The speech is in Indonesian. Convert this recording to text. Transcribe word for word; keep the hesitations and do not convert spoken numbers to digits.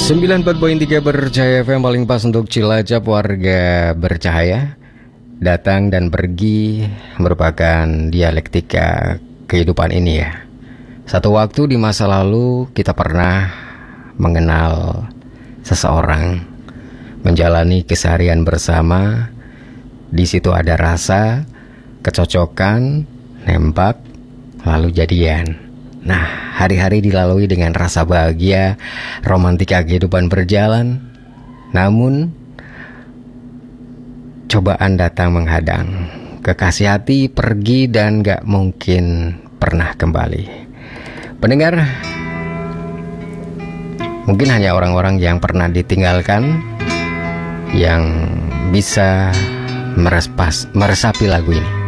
sembilan puluh empat koma tiga Bercahaya F M, paling pas untuk Cilacap, warga bercahaya. Datang dan pergi merupakan dialektika kehidupan ini ya. Satu waktu di masa lalu kita pernah mengenal seseorang, menjalani keseharian bersama. Di situ ada rasa, kecocokan, nembak, lalu jadian. Nah, hari-hari dilalui dengan rasa bahagia, romantika kehidupan berjalan. Namun, cobaan datang menghadang. Kekasih hati pergi dan gak mungkin pernah kembali. Pendengar, mungkin hanya orang-orang yang pernah ditinggalkan yang bisa merespas, meresapi lagu ini.